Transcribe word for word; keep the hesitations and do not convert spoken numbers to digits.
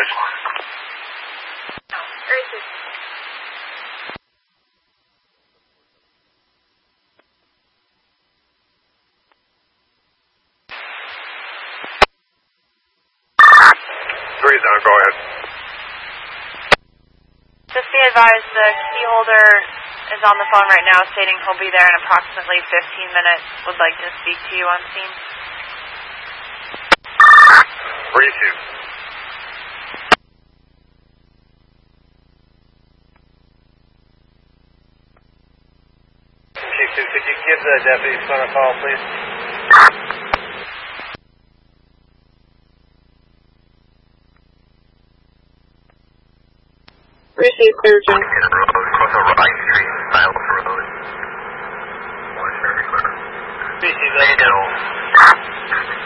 Racist. Three zone, go ahead. Just be advised, the key holder is on the phone right now stating he'll be there in approximately fifteen minutes. Would like to speak to you on scene. Three two. Chief two, could you give the deputy's phone a call, please? Receive surgeon. Species,